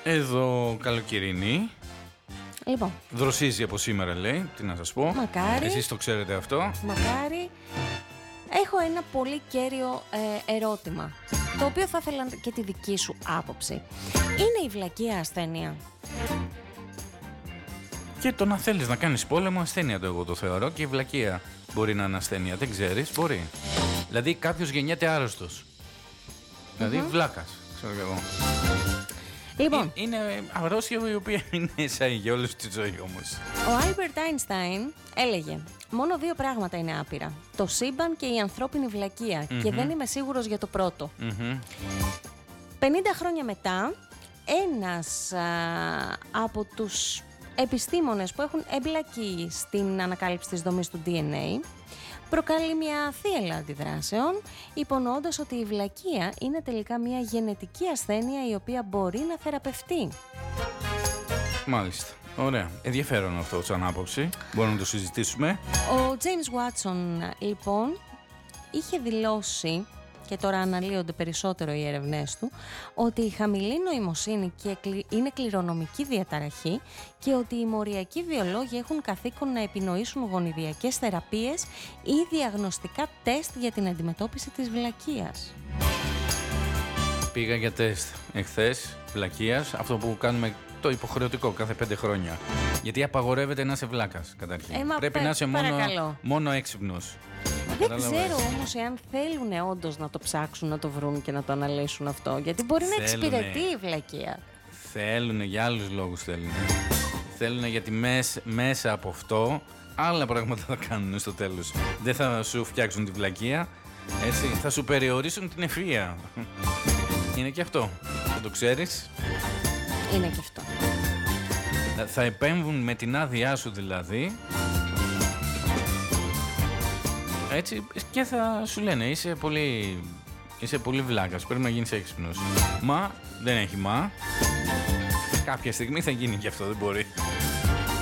Εδώ καλοκαιρινή. Λοιπόν. Δροσίζει από σήμερα, λέει. Τι να σας πω. Μακάρι. Εσείς το ξέρετε αυτό. Μακάρι. Έχω ένα πολύ κέριο ερώτημα, το οποίο θα ήθελα και τη δική σου άποψη. Είναι η βλακεία ασθένεια? Και το να θέλεις να κάνεις πόλεμο, ασθένεια το εγώ το θεωρώ. Και η βλακεία μπορεί να είναι ασθένεια. Δεν ξέρεις, μπορεί. Δηλαδή κάποιος γεννιέται άρρωστος. Δηλαδή βλάκας, ξέρω και εγώ. Λοιπόν, Είναι αρρώστια η οποία είναι εσάι για όλη τη ζωή όμως. ο Άλμπερτ Άινστάιν έλεγε: μόνο δύο πράγματα είναι άπειρα. Το σύμπαν και η ανθρώπινη βλακεία. Και δεν είμαι σίγουρος για το πρώτο. 50 χρόνια μετά, ένας από τους επιστήμονες που έχουν εμπλακεί στην ανακάλυψη της δομής του DNA προκαλεί μια θύελλα αντιδράσεων, υπονοώντας ότι η βλακεία είναι τελικά μια γενετική ασθένεια η οποία μπορεί να θεραπευτεί. Μάλιστα. Ωραία. Ενδιαφέρον αυτό σαν άποψη. Μπορούμε να το συζητήσουμε. Ο James Watson, λοιπόν, είχε δηλώσει, και τώρα αναλύονται περισσότερο οι έρευνές του, ότι η χαμηλή νοημοσύνη είναι κληρονομική διαταραχή και ότι οι μοριακοί βιολόγοι έχουν καθήκον να επινοήσουν γονιδιακές θεραπείες ή διαγνωστικά τεστ για την αντιμετώπιση της βλακείας. Πήγα για τεστ εχθές βλακείας, αυτό που κάνουμε το υποχρεωτικό κάθε 5 χρόνια. Γιατί απαγορεύεται να είσαι βλάκας καταρχήν. Πρέπει να είσαι μόνο έξυπνος. Δεν ξέρω όμως εάν θέλουν όντως να το ψάξουν, να το βρουν και να το αναλύσουν αυτό. Γιατί μπορεί να εξυπηρετεί η βλακεία. Θέλουν, για άλλους λόγους θέλουν. Θέλουν γιατί μέσα από αυτό άλλα πράγματα θα κάνουν στο τέλος. Δεν θα σου φτιάξουν τη βλακεία, έτσι, θα σου περιορίσουν την ευφυΐα. Είναι και αυτό. Δεν το ξέρεις. Είναι και αυτό. Θα επέμβουν με την άδειά σου δηλαδή. Έτσι, και θα σου λένε είσαι πολύ βλάκας, πρέπει να γίνεις έξυπνος. Μα δεν έχει μα. Κάποια στιγμή θα γίνει και αυτό, δεν μπορεί.